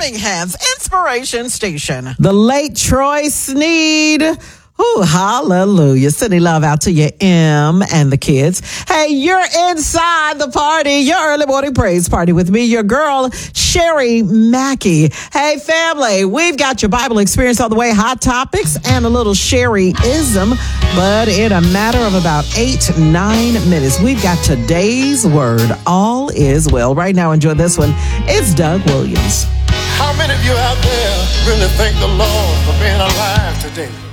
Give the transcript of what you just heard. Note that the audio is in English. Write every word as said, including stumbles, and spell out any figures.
Birmingham's Inspiration Station. The late Troy Sneed. Ooh, hallelujah. Sending love out to you, M, and the kids. Hey, you're inside the party, your early morning praise party with me, your girl, Sherry Mackey. Hey, family, we've got your Bible experience on the way, hot topics, and a little Sherry-ism. But in a matter of about eight, nine minutes, we've got today's word. All is well. Right now, enjoy this one. It's Doug Williams. How many of you out there really thank the Lord for being alive today?